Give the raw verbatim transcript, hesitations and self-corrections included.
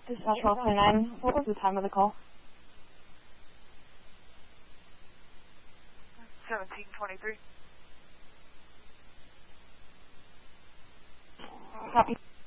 Dispatch twelve twenty-nine. What was the time of the call? seventeen twenty-three. Copy.